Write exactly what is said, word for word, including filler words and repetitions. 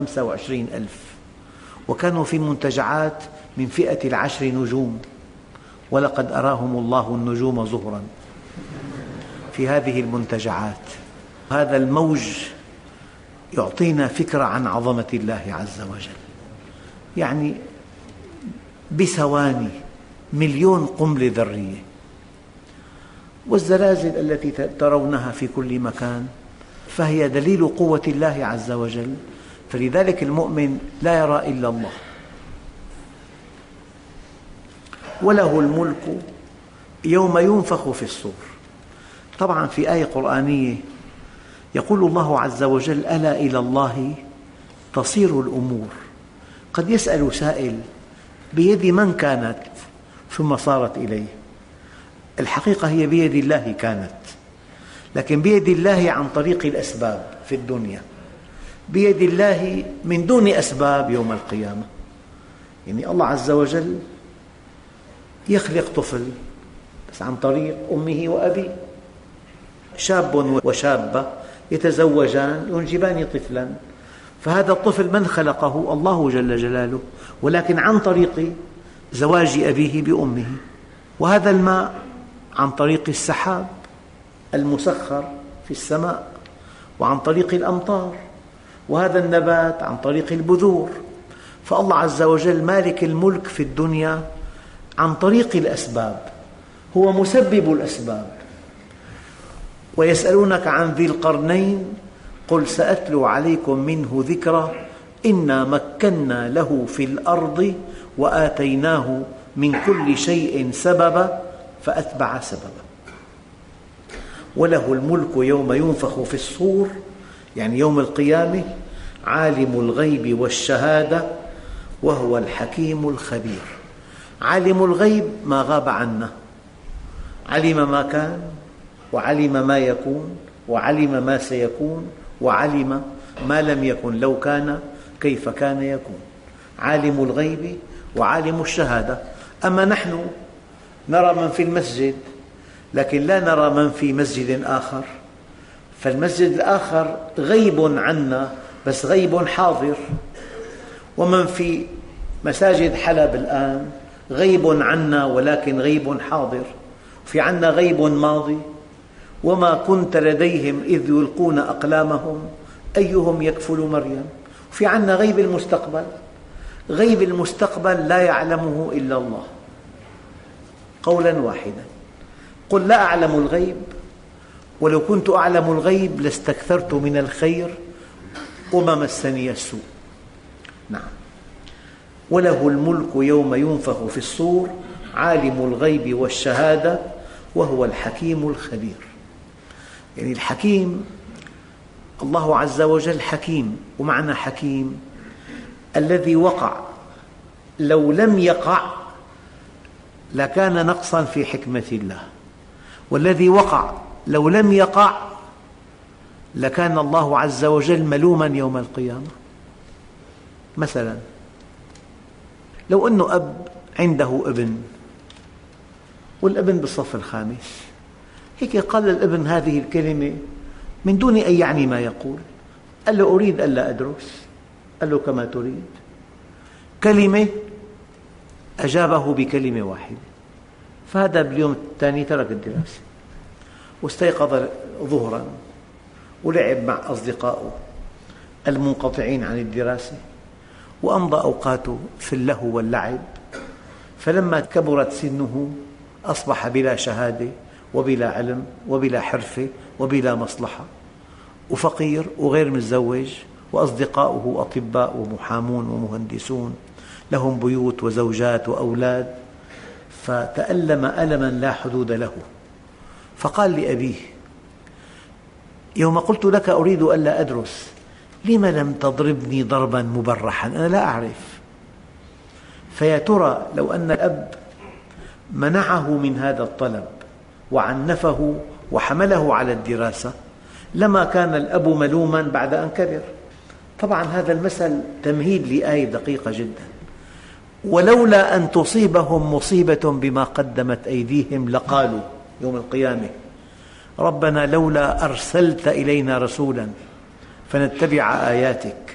خمسة وعشرين ألف، وكانوا في منتجعات من فئة العشر نجوم، ولقد أراهم الله النجوم زهرا في هذه المنتجعات. هذا الموج يعطينا فكرة عن عظمة الله عز وجل. يعني بثواني مليون قنبلة ذرية، والزلازل التي ترونها في كل مكان فهي دليل قوة الله عز وجل. فلذلك المؤمن لا يرى إلا الله. وله الملك يوم ينفخ في الصور. طبعا في آية قرآنية يقول الله عز وجل: ألا إلى الله تصير الأمور. قد يسأل سائل: بيد من كانت ثم صارت إليه؟ الحقيقة هي بيد الله كانت، لكن بيد الله عن طريق الأسباب في الدنيا، بيد الله من دون أسباب يوم القيامة. يعني الله عز وجل يخلق طفل بس عن طريق أمه وأبيه، شاب وشابة يتزوجان ينجبان طفلا، فهذا الطفل من خلقه؟ الله جل جلاله، ولكن عن طريق زواج أبيه بأمه. وهذا الماء عن طريق السحاب المسخر في السماء وعن طريق الأمطار، وهذا النبات عن طريق البذور. فالله عز وجل مالك الملك في الدنيا عن طريق الأسباب، هو مسبب الأسباب. ويسألونك عن ذي القرنين قل سأتلو عليكم منه ذكرا إنا مكنا له في الأرض وآتيناه من كل شيء سببا فأتبع سببا. وله الملك يوم ينفخ في الصور، يعني يوم القيامة، عالم الغيب والشهادة وهو الحكيم الخبير. عالم الغيب ما غاب عنا، علم ما كان وعلم ما يكون وعلم ما سيكون وعلم ما لم يكن لو كان كيف كان يكون. عالم الغيب وعالم الشهادة. أما نحن نرى من في المسجد لكن لا نرى من في مسجد آخر، فالمسجد الآخر غيب عنا بس غيب حاضر، ومن في مساجد حلب الآن غيب عنا ولكن غيب حاضر. في عنا غيب ماضي: وما كنت لديهم إذ يلقون أقلامهم أيهم يكفل مريم. في عنا غيب المستقبل، غيب المستقبل لا يعلمه إلا الله. قولا واحدا: قل لا أعلم الغيب ولو كنت أعلم الغيب لاستكثرت من الخير وما مسني السوء. نعم. وله الملك يوم ينفخ في الصور عالم الغيب والشهادة وهو الحكيم الخبير. يعني الحكيم، الله عز وجل حكيم، ومعنى حكيم الذي وقع لو لم يقع لكان نقصا في حكمة الله، والذي وقع لو لم يقع لكان الله عز وجل ملوما يوم القيامة. مثلا لو أن أب عنده ابن والابن بالصف الخامس، هيك قال للابن هذه الكلمة من دون أن يعني ما يقول، قال له: أريد ألا أدرس. قال له: كما تريد. كلمة أجابه بكلمة واحدة، فهذا باليوم الثاني ترك الدراسة واستيقظ ظهرا ولعب مع أصدقائه المنقطعين عن الدراسة وأمضى أوقاته في اللهو واللعب. فلما كبرت سنه أصبح بلا شهادة وبلا علم وبلا حرفة وبلا مصلحة، وفقير وغير متزوج، وأصدقاؤه أطباء ومحامون ومهندسون لهم بيوت وزوجات وأولاد. فتألم ألما لا حدود له، فقال لأبيه: يوم قلت لك أريد ألا أدرس لم لم تضربني ضربا مبرحا؟ أنا لا أعرف. فيا ترى لو أن الأب منعه من هذا الطلب وعنفه وحمله على الدراسة لما كان الأب ملوما بعد أن كبر. طبعا هذا المثل تمهيد لآية دقيقة جدا: ولولا أن تصيبهم مصيبة بما قدمت أيديهم لقالوا يوم القيامة ربنا لولا أرسلت إلينا رسولا فنتبع آياتك